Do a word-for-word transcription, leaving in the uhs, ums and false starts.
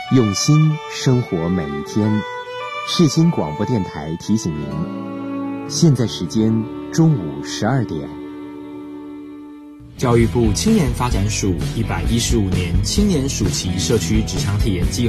用心生活每一天。世新广播电台提醒您，现在时间中午十二点。 教育部青年发展署一百一十五年青年暑期社区职场体验计